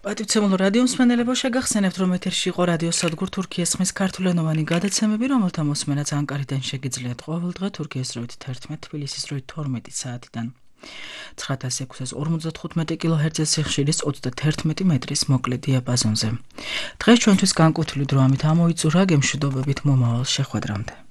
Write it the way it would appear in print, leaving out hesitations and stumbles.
პატივცემულო რადიო მსმენელებო, შეგახსენებთ, რომ ეთერში იყო რადიო სადგურ თურქიის ხმის ქართულენოვანი გადაცემები, რომელთა მოსმენაც ანკარიდან შეგიძლიათ ყოველდღე თურქიის დროით 11, თბილისის დროით 12 საათიდან. 9655 კილოჰერცის სიხშირის 31 მეტრის მოკლე დიაპაზონზე. დღეს ჩვენთვის განკუთვნილი დრო ამით ამოიწურა, გემშვიდობებით მომავალ შეხვედრამდე.